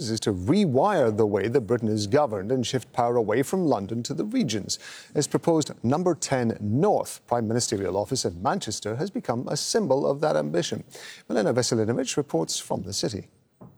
Alliance is to rewire the way that Britain is governed and shift power away from London to the regions. Its proposed Number 10 North Prime Ministerial office in Manchester has become a symbol of that ambition. Milena Veselinovic reports from the city.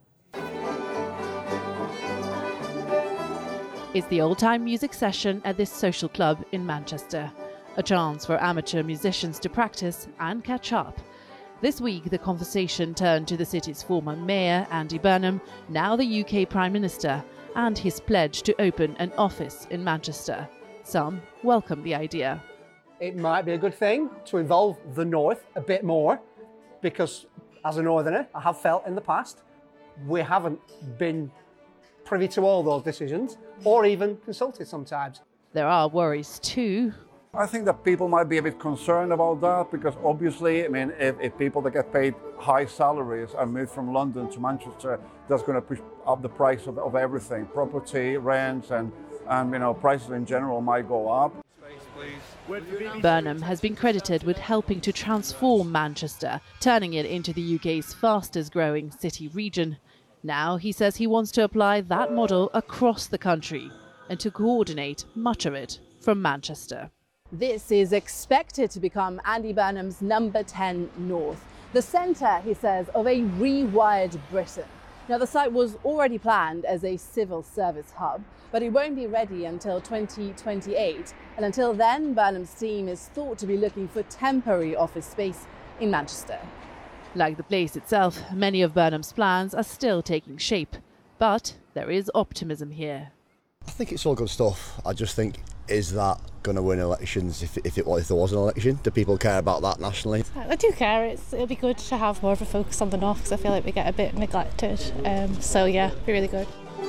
It's the old-time music session at this social club in Manchester. A chance for amateur musicians to practice and catch up. This week, the conversation turned to the city's former mayor, Andy Burnham, now the UK Prime Minister, and his pledge to open an office in Manchester. Some welcome the idea. It might be a good thing to involve the North a bit more, because as a Northerner, I have felt in the past, we haven't been privy to all those decisions, or even consulted sometimes. There are worries too. I think that people might be a bit concerned about that because obviously, I mean, if people that get paid high salaries are moved from London to Manchester, that's going to push up the price of everything. Property, rents and prices in general might go up. Burnham has been credited with helping to transform Manchester, turning it into the UK's fastest growing city region. Now he says he wants to apply that model across the country and to coordinate much of it from Manchester. This is expected to become Andy Burnham's Number 10 North, the centre, he says, of a rewired Britain. Now, the site was already planned as a civil service hub, but it won't be ready until 2028. And until then, Burnham's team is thought to be looking for temporary office space in Manchester. Like the place itself, many of Burnham's plans are still taking shape. But there is optimism here. I think it's all good stuff. I just think, is that going to win elections if there was an election? Do people care about that nationally? I do care. It'll be good to have more of a focus on the North because I feel like we get a bit neglected. So yeah, it'll be really good.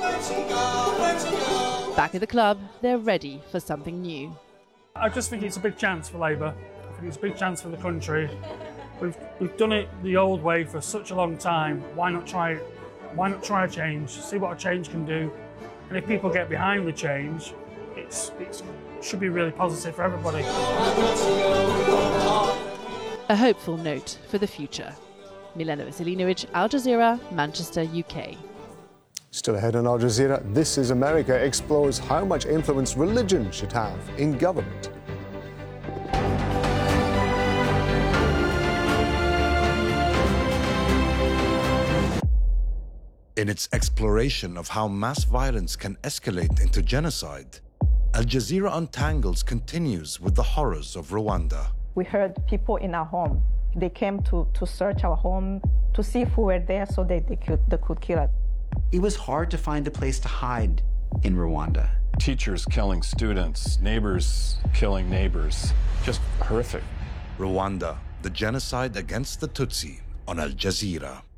Back at the club, they're ready for something new. I just think it's a big chance for Labour. I think it's a big chance for the country. We've done it the old way for such a long time. Why not try it? Why not try a change? See what a change can do. And if people get behind the change, it should be really positive for everybody. A hopeful note for the future. Milena Veselinovic, Al Jazeera, Manchester, UK. Still ahead on Al Jazeera, This is America explores how much influence religion should have in government. In its exploration of how mass violence can escalate into genocide, Al Jazeera Untangles continues with the horrors of Rwanda. We heard people in our home. They came to search our home to see if we were there so they could kill us. It was hard to find a place to hide in Rwanda. Teachers killing students, neighbors killing neighbors. Just horrific. Rwanda, the genocide against the Tutsi on Al Jazeera.